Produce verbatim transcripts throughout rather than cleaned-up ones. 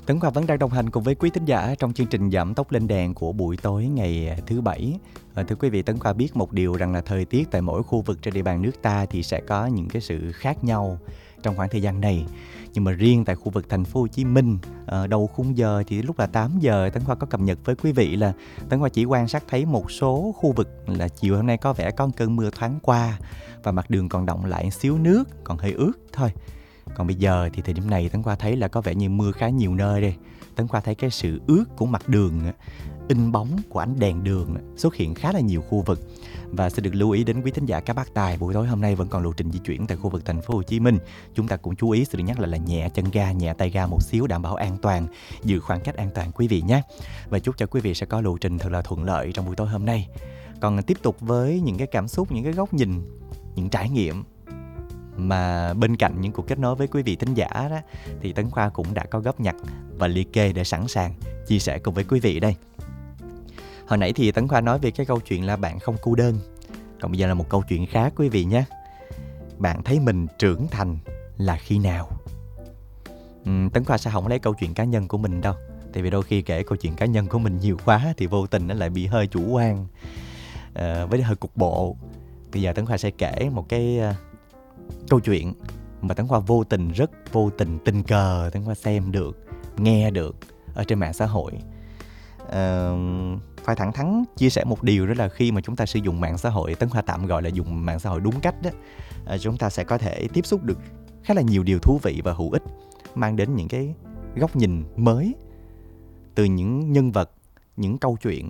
Tấn Khoa vẫn đang đồng hành cùng với quý thính giả trong chương trình Giảm Tốc Lên Đèn của buổi tối ngày thứ Bảy. À, thưa quý vị, Tấn Khoa biết một điều rằng là thời tiết tại mỗi khu vực trên địa bàn nước ta thì sẽ có những cái sự khác nhau trong khoảng thời gian này. Nhưng mà riêng tại khu vực thành phố Hồ Chí Minh, à, đầu khung giờ thì lúc là tám giờ, Tấn Khoa có cập nhật với quý vị là Tấn Khoa chỉ quan sát thấy một số khu vực là chiều hôm nay có vẻ có cơn mưa thoáng qua và mặt đường còn đọng lại xíu nước, còn hơi ướt thôi. Còn bây giờ thì thời điểm này Tấn Khoa thấy là có vẻ như mưa khá nhiều nơi đây. Tấn Khoa thấy cái sự ướt của mặt đường, in bóng của ánh đèn đường xuất hiện khá là nhiều khu vực. Và xin được lưu ý đến quý thính giả các bác tài, buổi tối hôm nay vẫn còn lộ trình di chuyển tại khu vực thành phố Hồ Chí Minh. Chúng ta cũng chú ý sự được nhắc lại là nhẹ chân ga, nhẹ tay ga một xíu, đảm bảo an toàn, giữ khoảng cách an toàn quý vị nhé. Và chúc cho quý vị sẽ có lộ trình thật là thuận lợi trong buổi tối hôm nay. Còn tiếp tục với những cái cảm xúc, những cái góc nhìn, những trải nghiệm mà bên cạnh những cuộc kết nối với quý vị thính giả đó, thì Tấn Khoa cũng đã có góp nhặt và liệt kê để sẵn sàng chia sẻ cùng với quý vị đây. Hồi nãy thì Tấn Khoa nói về cái câu chuyện là bạn không cô đơn. Còn bây giờ là một câu chuyện khác quý vị nhé. Bạn thấy mình trưởng thành là khi nào? uhm, Tấn Khoa sẽ không lấy câu chuyện cá nhân của mình đâu. Tại vì đôi khi kể câu chuyện cá nhân của mình nhiều quá thì vô tình nó lại bị hơi chủ quan, à, với hơi cục bộ. Bây giờ Tấn Khoa sẽ kể một cái uh, câu chuyện mà Tấn Khoa vô tình, rất vô tình, tình cờ Tấn Khoa xem được, nghe được ở trên mạng xã hội. À, phải thẳng thắn chia sẻ một điều, đó là khi mà chúng ta sử dụng mạng xã hội, Tấn Khoa tạm gọi là dùng mạng xã hội đúng cách đó, à, chúng ta sẽ có thể tiếp xúc được khá là nhiều điều thú vị và hữu ích, mang đến những cái góc nhìn mới từ những nhân vật, những câu chuyện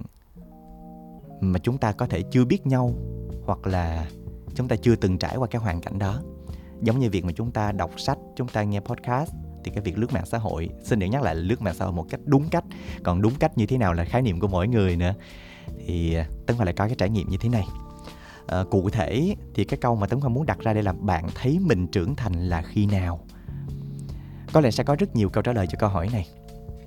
mà chúng ta có thể chưa biết nhau, hoặc là chúng ta chưa từng trải qua cái hoàn cảnh đó. Giống như việc mà chúng ta đọc sách, chúng ta nghe podcast, thì cái việc lướt mạng xã hội, xin được nhắc lại là lướt mạng xã hội một cách đúng cách. Còn đúng cách như thế nào là khái niệm của mỗi người nữa. Thì Tấn Khoa lại có cái trải nghiệm như thế này. À, cụ thể thì cái câu mà Tấn Khoa muốn đặt ra đây là bạn thấy mình trưởng thành là khi nào? Có lẽ sẽ có rất nhiều câu trả lời cho câu hỏi này.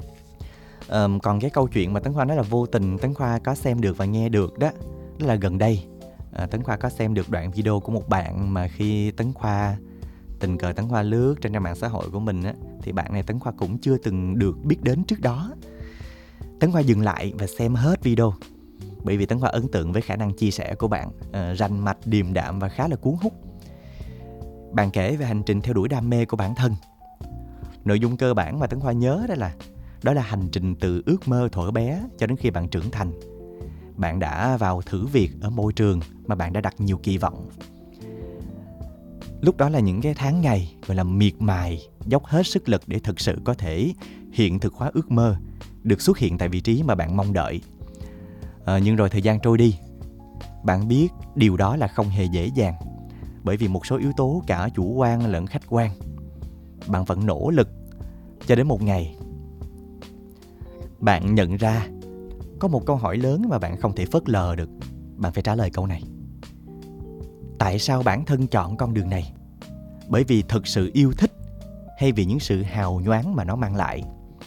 À, còn cái câu chuyện mà Tấn Khoa nói là vô tình Tấn Khoa có xem được và nghe được đó, đó là gần đây. À, Tấn Khoa có xem được đoạn video của một bạn mà khi Tấn Khoa tình cờ Tấn Khoa lướt trên trang mạng xã hội của mình á, thì bạn này Tấn Khoa cũng chưa từng được biết đến trước đó. Tấn Khoa dừng lại và xem hết video, bởi vì Tấn Khoa ấn tượng với khả năng chia sẻ của bạn, à, rành mạch, điềm đạm và khá là cuốn hút. Bạn kể về hành trình theo đuổi đam mê của bản thân. Nội dung cơ bản mà Tấn Khoa nhớ đó là đó là hành trình từ ước mơ thuở bé cho đến khi bạn trưởng thành. Bạn đã vào thử việc ở môi trường mà bạn đã đặt nhiều kỳ vọng. Lúc đó là những cái tháng ngày gọi là miệt mài, dốc hết sức lực để thực sự có thể hiện thực hóa ước mơ, được xuất hiện tại vị trí mà bạn mong đợi. À, nhưng rồi thời gian trôi đi, bạn biết điều đó là không hề dễ dàng, bởi vì một số yếu tố cả chủ quan lẫn khách quan. Bạn vẫn nỗ lực cho đến một ngày bạn nhận ra có một câu hỏi lớn mà bạn không thể phớt lờ được. Bạn phải trả lời câu này. Tại sao bản thân chọn con đường này? Bởi vì thực sự yêu thích hay vì những sự hào nhoáng mà nó mang lại?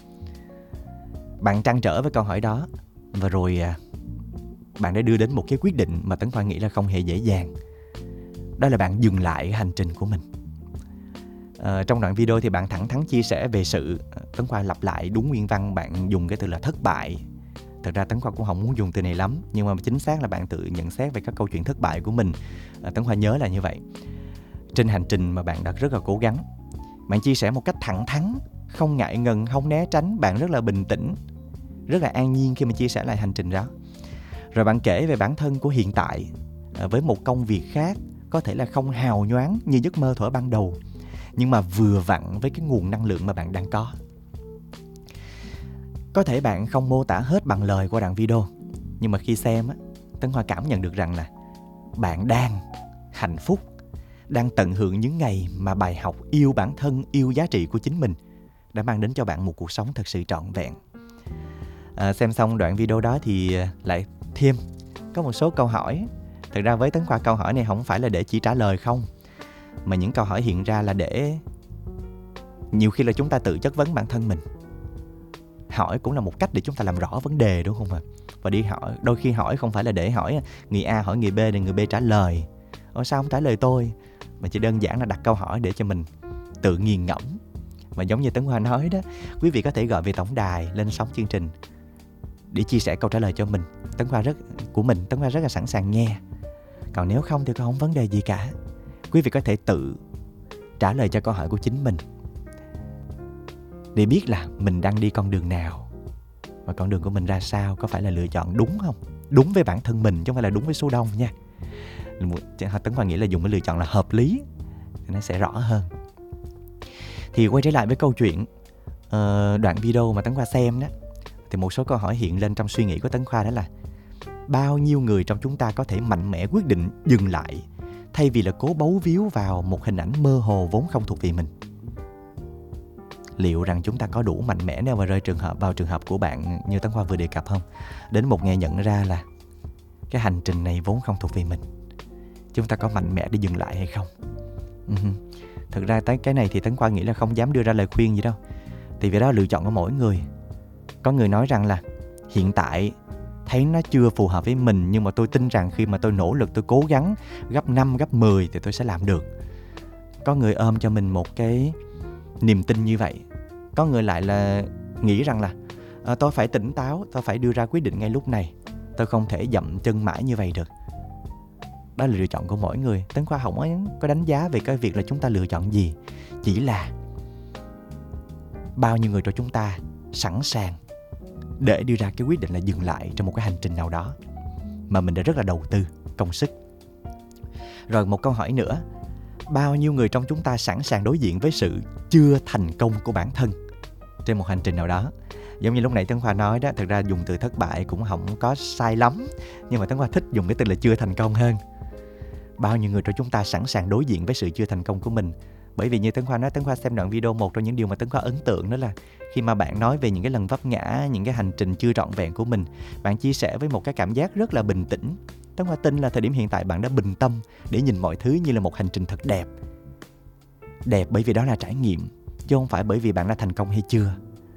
Bạn trăn trở với câu hỏi đó, và rồi à, bạn đã đưa đến một cái quyết định mà Tấn Khoa nghĩ là không hề dễ dàng. Đó là bạn dừng lại hành trình của mình. À, trong đoạn video thì bạn thẳng thắn chia sẻ về sự, Tấn Khoa lặp lại đúng nguyên văn, bạn dùng cái từ là thất bại. Thật ra Tấn Khoa cũng không muốn dùng từ này lắm, nhưng mà chính xác là bạn tự nhận xét về các câu chuyện thất bại của mình. à, Tấn Khoa nhớ là như vậy. Trên hành trình mà bạn đã rất là cố gắng, bạn chia sẻ một cách thẳng thắn, không ngại ngần, không né tránh. Bạn rất là bình tĩnh, rất là an nhiên khi mà chia sẻ lại hành trình đó. Rồi bạn kể về bản thân của hiện tại, à, với một công việc khác, có thể là không hào nhoáng như giấc mơ thuở ban đầu, nhưng mà vừa vặn với cái nguồn năng lượng mà bạn đang có. Có thể bạn không mô tả hết bằng lời qua đoạn video, nhưng mà khi xem á, Tấn Khoa cảm nhận được rằng là bạn đang hạnh phúc, đang tận hưởng những ngày mà bài học yêu bản thân, yêu giá trị của chính mình đã mang đến cho bạn một cuộc sống thật sự trọn vẹn. À, xem xong đoạn video đó thì lại thêm có một số câu hỏi. Thực ra với Tấn Khoa, câu hỏi này không phải là để chỉ trả lời không, mà những câu hỏi hiện ra là để nhiều khi là chúng ta tự chất vấn bản thân mình. Hỏi cũng là một cách để chúng ta làm rõ vấn đề, đúng không ạ? Và đi hỏi, đôi khi hỏi không phải là để hỏi người A hỏi người B để người B trả lời. Ủa sao không trả lời tôi? Mà chỉ đơn giản là đặt câu hỏi để cho mình tự nghiền ngẫm Và giống như Tấn Khoa nói đó, quý vị có thể gọi về tổng đài lên sóng chương trình để chia sẻ câu trả lời cho mình. Tấn Khoa rất của mình, Tấn Khoa rất là sẵn sàng nghe. Còn nếu không thì không vấn đề gì cả. Quý vị có thể tự trả lời cho câu hỏi của chính mình để biết là mình đang đi con đường nào và con đường của mình ra sao, có phải là lựa chọn đúng không? Đúng với bản thân mình chứ không phải là đúng với số đông nha. Tấn Khoa nghĩ là dùng cái lựa chọn là hợp lý thì nó sẽ rõ hơn. Thì quay trở lại với câu chuyện uh, đoạn video mà Tấn Khoa xem đó, thì một số câu hỏi hiện lên trong suy nghĩ của Tấn Khoa đó là bao nhiêu người trong chúng ta có thể mạnh mẽ quyết định dừng lại thay vì là cố bấu víu vào một hình ảnh mơ hồ vốn không thuộc về mình. Liệu rằng chúng ta có đủ mạnh mẽ nếu mà rơi trường hợp vào trường hợp của bạn như Tấn Khoa vừa đề cập không? Đến một ngày nhận ra là cái hành trình này vốn không thuộc về mình. Chúng ta có mạnh mẽ để dừng lại hay không? Uh-huh. Thực ra tới cái này thì Tấn Khoa nghĩ là không dám đưa ra lời khuyên gì đâu. Thì vì đó là lựa chọn của mỗi người. Có người nói rằng là hiện tại thấy nó chưa phù hợp với mình, nhưng mà tôi tin rằng khi mà tôi nỗ lực, tôi cố gắng gấp năm, gấp mười thì tôi sẽ làm được. Có người ôm cho mình một cái niềm tin như vậy. Có người lại là nghĩ rằng là à, tôi phải tỉnh táo, tôi phải đưa ra quyết định ngay lúc này, tôi không thể dậm chân mãi như vậy được. Đó là lựa chọn của mỗi người. Tấn Khoa không có đánh giá về cái việc là chúng ta lựa chọn gì, chỉ là bao nhiêu người trong chúng ta sẵn sàng để đưa ra cái quyết định là dừng lại trong một cái hành trình nào đó mà mình đã rất là đầu tư công sức. Rồi một câu hỏi nữa, bao nhiêu người trong chúng ta sẵn sàng đối diện với sự chưa thành công của bản thân trên một hành trình nào đó. Giống như lúc nãy Tấn Khoa nói đó, thực ra dùng từ thất bại cũng không có sai lắm, nhưng mà Tấn Khoa thích dùng cái từ là chưa thành công hơn. Bao nhiêu người trong chúng ta sẵn sàng đối diện với sự chưa thành công của mình. Bởi vì như Tấn Khoa nói, Tấn Khoa xem đoạn video, một trong những điều mà Tấn Khoa ấn tượng đó là khi mà bạn nói về những cái lần vấp ngã, những cái hành trình chưa trọn vẹn của mình, bạn chia sẻ với một cái cảm giác rất là bình tĩnh. Tấn Khoa tin là thời điểm hiện tại bạn đã bình tâm để nhìn mọi thứ như là một hành trình thật đẹp. Đẹp bởi vì đó là trải nghiệm, chứ không phải bởi vì bạn đã thành công hay chưa.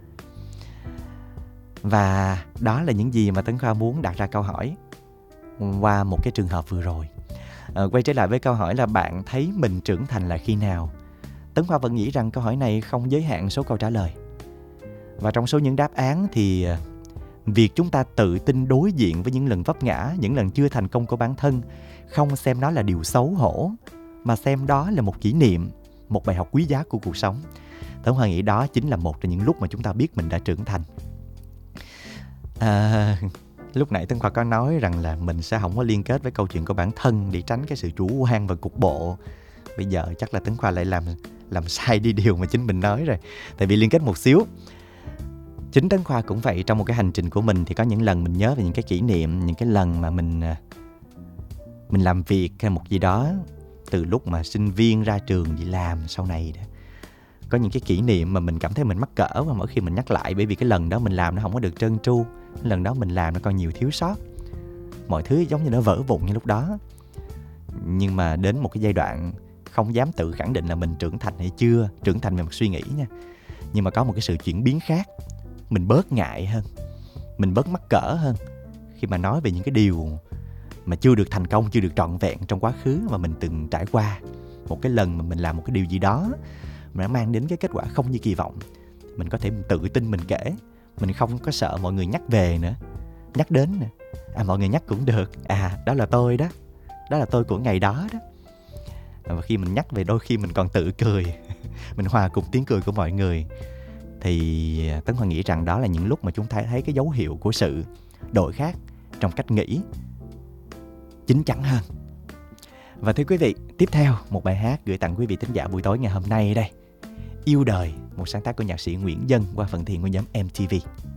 Và đó là những gì mà Tấn Khoa muốn đặt ra câu hỏi qua một cái trường hợp vừa rồi. À, quay trở lại với câu hỏi là bạn thấy mình trưởng thành là khi nào? Tấn Khoa vẫn nghĩ rằng câu hỏi này không giới hạn số câu trả lời. Và trong số những đáp án thì việc chúng ta tự tin đối diện với những lần vấp ngã, những lần chưa thành công của bản thân, không xem nó là điều xấu hổ, mà xem đó là một kỷ niệm, một bài học quý giá của cuộc sống. Tấn Khoa nghĩ đó chính là một trong những lúc mà chúng ta biết mình đã trưởng thành. À, lúc nãy Tấn Khoa có nói rằng là mình sẽ không có liên kết với câu chuyện của bản thân để tránh cái sự chủ quan và cục bộ. Bây giờ chắc là Tấn Khoa lại làm làm sai đi điều mà chính mình nói rồi. Tại vì liên kết một xíu. Chính Tấn Khoa cũng vậy, trong một cái hành trình của mình thì có những lần mình nhớ về những cái kỷ niệm, những cái lần mà mình mình làm việc hay một gì đó từ lúc mà sinh viên ra trường đi làm sau này đó. Có những cái kỷ niệm mà mình cảm thấy mình mắc cỡ, và mỗi khi mình nhắc lại, bởi vì cái lần đó mình làm nó không có được trơn tru, lần đó mình làm nó còn nhiều thiếu sót, mọi thứ giống như nó vỡ vụn như lúc đó. Nhưng mà đến một cái giai đoạn không dám tự khẳng định là mình trưởng thành hay chưa, trưởng thành về mặt suy nghĩ nha, nhưng mà có một cái sự chuyển biến khác. Mình bớt ngại hơn, mình bớt mắc cỡ hơn khi mà nói về những cái điều mà chưa được thành công, chưa được trọn vẹn trong quá khứ mà mình từng trải qua. Một cái lần mà mình làm một cái điều gì đó mà nó mang đến cái kết quả không như kỳ vọng, mình có thể tự tin mình kể. Mình không có sợ mọi người nhắc về nữa, nhắc đến nữa. À, mọi người nhắc cũng được. À, đó là tôi đó, đó là tôi của ngày đó đó. Và khi mình nhắc về, đôi khi mình còn tự cười mình hòa cùng tiếng cười của mọi người. Thì Tấn Khoa nghĩ rằng đó là những lúc mà chúng ta thấy cái dấu hiệu của sự đổi khác trong cách nghĩ, chín chắn hơn. Và thưa quý vị, tiếp theo một bài hát gửi tặng quý vị thính giả buổi tối ngày hôm nay đây. Yêu đời, một sáng tác của nhạc sĩ Nguyễn Dân qua phần thiện của nhóm em tê vê.